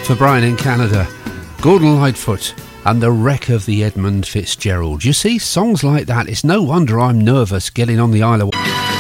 for Brian in Canada, Gordon Lightfoot and the wreck of the Edmund Fitzgerald. You see, songs like that, it's no wonder I'm nervous getting on the Isle of